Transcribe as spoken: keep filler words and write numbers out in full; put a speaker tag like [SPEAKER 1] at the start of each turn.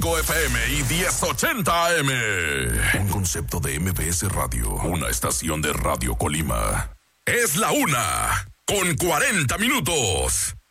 [SPEAKER 1] cinco F M y diez ochenta A M. Un concepto de M B S Radio, una estación de Radio Colima. Es la una, con cuarenta minutos.